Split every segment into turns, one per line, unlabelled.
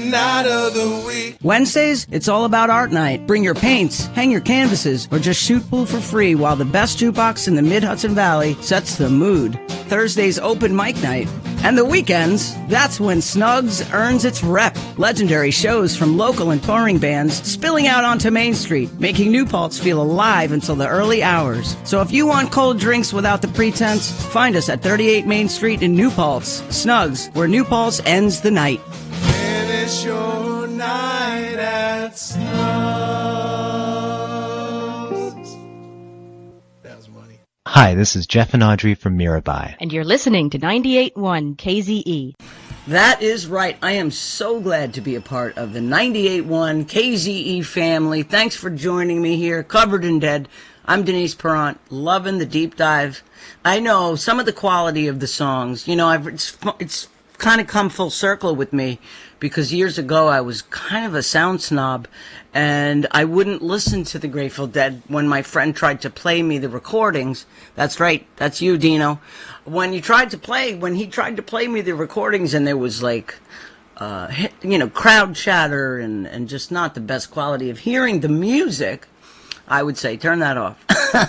night of the week.
Wednesdays, it's all about art night. Bring your paints, hang your canvases, or just shoot pool for free while the best jukebox in the Mid-Hudson Valley sets the mood. Thursday's open mic night. And the weekends, that's when Snugs earns its rep. Legendary shows from local and touring bands spilling out onto Main Street, making New Paltz feel alive until the early hours. So if you want cold drinks without the pretense, find us at 38 Main Street in New Paltz. Snugs, where New Paltz ends the night.
Finish your night at Snugs. That was money.
Hi, this is Jeff and Audrey from Mirabai.
And you're listening to 98.1 KZE.
That is right. I am so glad to be a part of the 98.1 KZE family. Thanks for joining me here, Covered in Dead. I'm Denise Perrant, loving the deep dive. I know some of the quality of the songs, you know, it's kind of come full circle with me because years ago I was kind of a sound snob and I wouldn't listen to the Grateful Dead when my friend tried to play me the recordings. That's right. That's you, Dino. When he tried to play me the recordings and there was like, crowd chatter and just not the best quality of hearing the music, I would say, turn that off.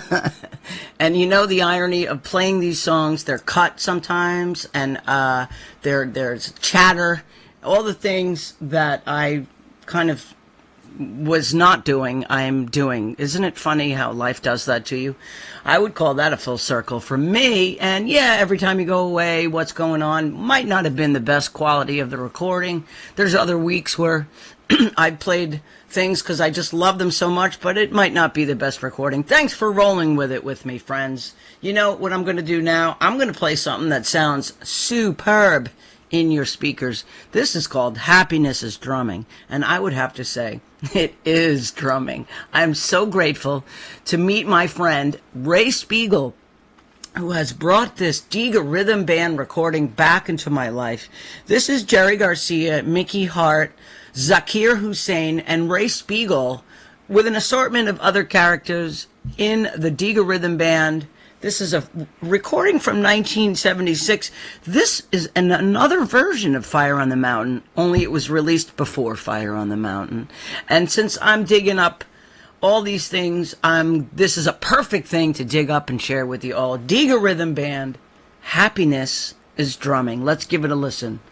And you know the irony of playing these songs, they're cut sometimes, and there's chatter, all the things that I kind of was not doing, I'm doing. Isn't it funny how life does that to you? I would call that a full circle for me, and yeah, every time you go away, what's going on might not have been the best quality of the recording. There's other weeks where I played things because I just love them so much, but it might not be the best recording. Thanks for rolling with it with me, friends. You know what I'm going to do now? I'm going to play something that sounds superb in your speakers. This is called Happiness is Drumming, and I would have to say, it is drumming. I'm so grateful to meet my friend, Ray Spiegel, who has brought this Diga Rhythm Band recording back into my life. This is Jerry Garcia, Mickey Hart, Zakir Hussain, and Ray Spiegel with an assortment of other characters in the Diga Rhythm Band. This is a recording from 1976. This is another version of Fire on the Mountain, only it was released before Fire on the Mountain. And since I'm digging up all these things, this is a perfect thing to dig up and share with you all. Diga Rhythm Band, Happiness is Drumming. Let's give it a listen.